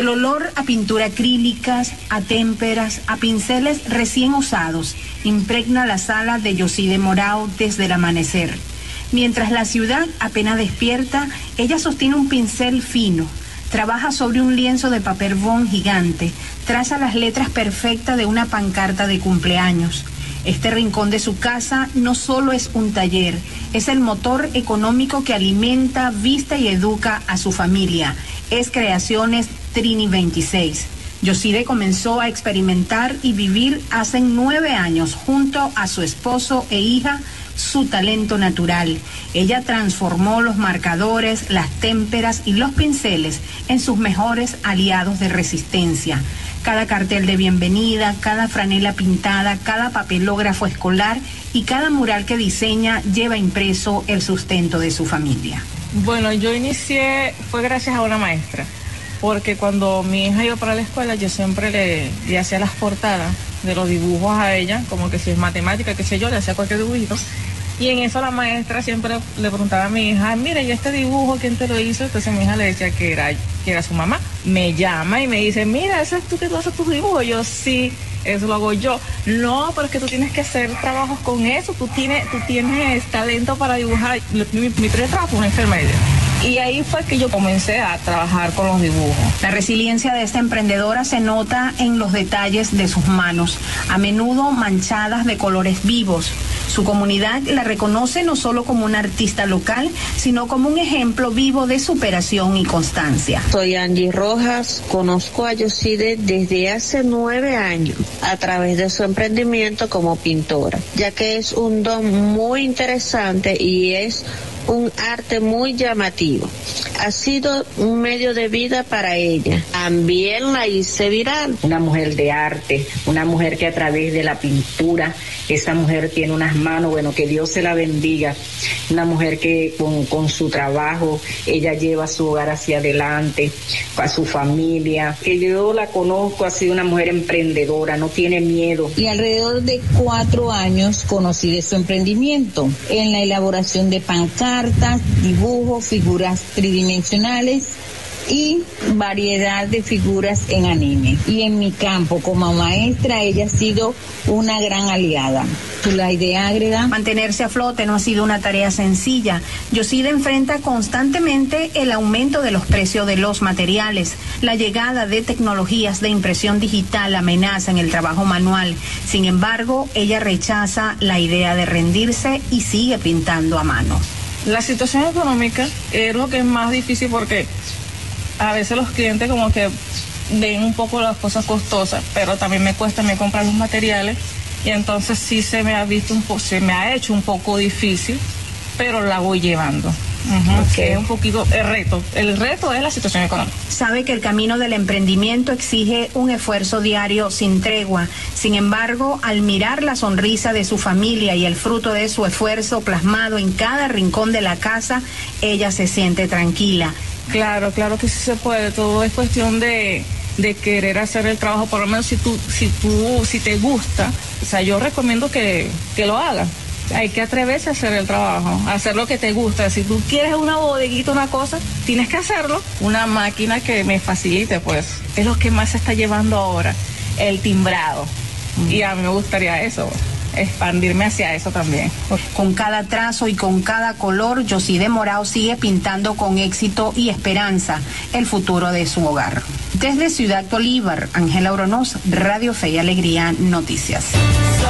olor a pintura acrílicas, a témperas, a pinceles recién usados impregna la sala de Yoside Morao desde el amanecer. Mientras la ciudad apenas despierta, ella sostiene un pincel fino, trabaja sobre un lienzo de papel bond gigante, traza las letras perfectas de una pancarta de cumpleaños. Este rincón de su casa no solo es un taller, es el motor económico que alimenta, viste y educa a su familia. Es Creaciones Trini 26. Yoside comenzó a experimentar y vivir hace 9 años junto a su esposo e hija su talento natural. Ella transformó los marcadores, las témperas y los pinceles en sus mejores aliados de resistencia. Cada cartel de bienvenida, cada franela pintada, cada papelógrafo escolar y cada mural que diseña lleva impreso el sustento de su familia. Bueno, yo inicié, fue gracias a una maestra, porque cuando mi hija iba para la escuela yo siempre le hacía las portadas de los dibujos a ella, como que si es matemática, qué sé yo, le hacía cualquier dibujito. Y en eso la maestra siempre le preguntaba a mi hija, mira, ¿y este dibujo quién te lo hizo? Entonces mi hija le decía que era su mamá. Me llama y me dice, mira, ¿eso es tú que tú haces tus dibujos? Yo, sí, eso lo hago yo. No, pero es que tú tienes que hacer trabajos con eso, tú tienes talento para dibujar. Mi primer trabajo fue una enfermera. Y ahí fue que yo comencé a trabajar con los dibujos. La resiliencia de esta emprendedora se nota en los detalles de sus manos, a menudo manchadas de colores vivos. Su comunidad la reconoce no solo como una artista local, sino como un ejemplo vivo de superación y constancia. Soy Angie Rojas, conozco a Yoside desde hace 9 años a través de su emprendimiento como pintora, ya que es un don muy interesante y es un arte muy llamativo. Ha sido un medio de vida para ella. También la hice viral. Una mujer de arte, una mujer que a través de la pintura, esa mujer tiene unas manos, bueno, que Dios se la bendiga. Una mujer que con su trabajo, ella lleva su hogar hacia adelante, a su familia. Que yo la conozco, ha sido una mujer emprendedora, no tiene miedo. Y alrededor de 4 años conocí de su emprendimiento en la elaboración de pancartas, dibujos, figuras tridimensionales y variedad de figuras en anime. Y en mi campo como maestra ella ha sido una gran aliada. La idea agrega. Mantenerse a flote no ha sido una tarea sencilla. Yoside enfrenta constantemente el aumento de los precios de los materiales. La llegada de tecnologías de impresión digital amenaza en el trabajo manual. Sin embargo, ella rechaza la idea de rendirse y sigue pintando a mano. La situación económica es lo que es más difícil porque a veces los clientes como que ven un poco las cosas costosas, pero también me cuesta comprar los materiales y entonces sí se me ha hecho un poco difícil, pero la voy llevando. Okay. Es un poquito el reto es la situación económica. Sabe que el camino del emprendimiento exige un esfuerzo diario sin tregua. Sin embargo, al mirar la sonrisa de su familia y el fruto de su esfuerzo plasmado en cada rincón de la casa, ella se siente tranquila. Claro que sí se puede. Todo es cuestión de querer hacer el trabajo, por lo menos si te gusta. O sea, yo recomiendo que lo hagas. Hay que atreverse a hacer el trabajo, a hacer lo que te gusta. Si tú quieres una bodeguita, una cosa, tienes que hacerlo. Una máquina que me facilite, pues, es lo que más se está llevando ahora, el timbrado. Y a mí me gustaría eso, expandirme hacia eso también. Con cada trazo y con cada color, Yoside Morao sigue pintando con éxito y esperanza el futuro de su hogar. Desde Ciudad Bolívar, Ángela Oronoz, Radio Fe y Alegría Noticias.